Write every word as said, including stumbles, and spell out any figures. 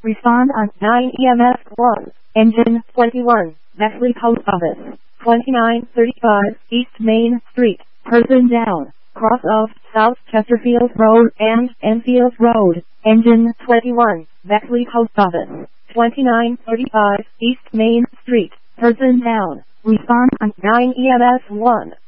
Respond on nine E M S one. Engine twenty-one. Bexley Post Office. twenty-nine thirty-five East Main Street. Person down. Cross of South Chesterfield Road and Enfield Road. Engine twenty-one. Bexley Post Office. twenty-nine thirty-five East Main Street. Person down. Respond on nine E M S one.